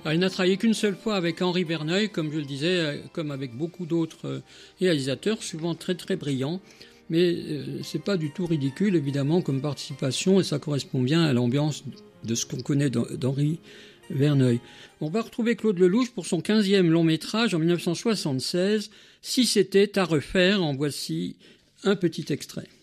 Alors, il n'a travaillé qu'une seule fois avec Henri Verneuil, comme je le disais, comme avec beaucoup d'autres réalisateurs, souvent très très brillants. Mais c'est pas du tout ridicule, évidemment, comme participation, et ça correspond bien à l'ambiance de ce qu'on connaît d'Henri Verneuil. On va retrouver Claude Lelouch pour son 15e long métrage en 1976, Si c'était à refaire. En voici un petit extrait.